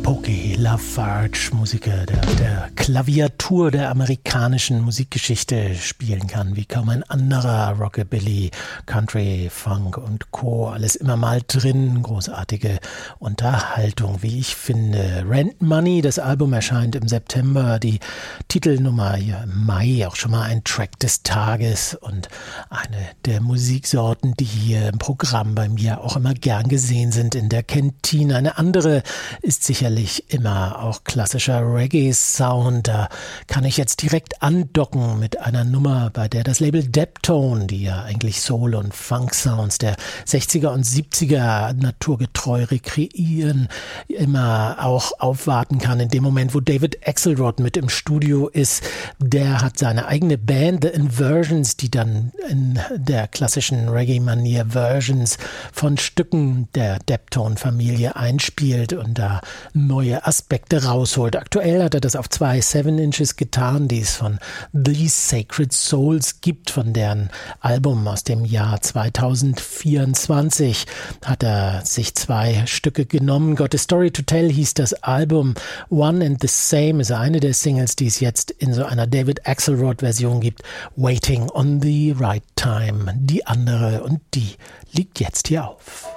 Pokey LaFarge, Musiker, der auf der Klaviatur der amerikanischen Musikgeschichte spielen kann, wie kaum ein anderer. Rockabilly, Country, Funk und Co. Alles immer mal drin. Großartige Unterhaltung, wie ich finde. Rent Money, das Album erscheint im September. Die Titelnummer hier im Mai, auch schon mal ein Track des Tages und eine der Musiksorten, die hier im Programm bei mir auch immer gern gesehen sind in der Kantine. Eine andere ist sicherlich immer auch klassischer Reggae-Sound. Da kann ich jetzt direkt andocken mit einer Nummer, bei der das Label Deptone, die ja eigentlich Soul- und Funk-Sounds der 60er und 70er naturgetreu rekreieren, immer auch aufwarten kann. In dem Moment, wo David Axelrod mit im Studio ist, der hat seine eigene Band, The Inversions, die dann in der klassischen Reggae-Manier Versions von Stücken der Deptone-Familie einspielt und da neue Aspekte rausholt. Aktuell hat er das auf 2 7-Inches getan, die es von These Sacred Souls gibt, von deren Album aus dem Jahr 2024 hat er sich 2 Stücke genommen. Got a Story to Tell hieß das Album. One and the Same ist eine der Singles, die es jetzt in so einer David Axelrod-Version gibt. Waiting on the Right Time. Die andere, und die liegt jetzt hier auf.